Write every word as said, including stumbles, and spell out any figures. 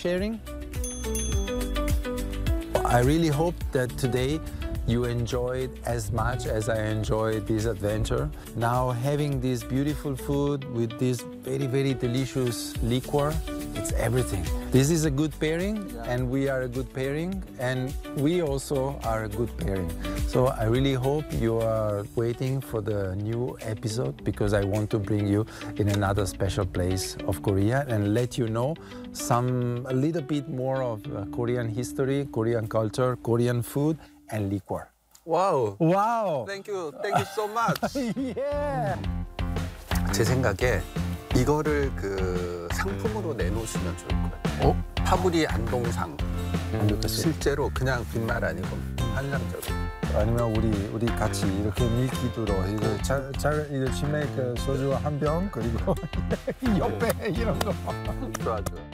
sharing. I really hope that today you enjoyed as much as I enjoyed this adventure. Now having this beautiful food with this very, very delicious liquor, it's everything. This is a good pairing, yeah. And we are a good pairing, and we also are a good pairing. So I really hope you are waiting for the new episode, because I want to bring you in another special place of Korea and let you know some, a little bit more of uh, Korean history, Korean culture, Korean food, and liquor. Wow. Wow. Thank you. Thank you so much. Yeah. 제 생각에 이거를 그 상품으로 내놓으시면 좋을 거예요. 어? 파브리 안동상. 실제로 그냥 빈말 아니고 환상적으로. 아니면 우리 우리 같이 이렇게 밀키트로 이거 잘 잘 이거 치맥 소주 한 병 그리고 옆에 이런 거. 좋아 좋아.